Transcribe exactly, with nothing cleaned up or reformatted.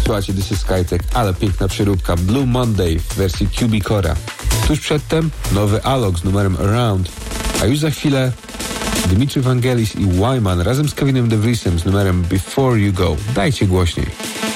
Słuchajcie, This is Skytech, ale piękna przeróbka Blue Monday w wersji Cubicora. Tuż przedtem nowy Alok z numerem Around, a już za chwilę Dimitri Vangelis i Wyman razem z Kevinem DeVriesem z numerem Before You Go. Dajcie głośniej.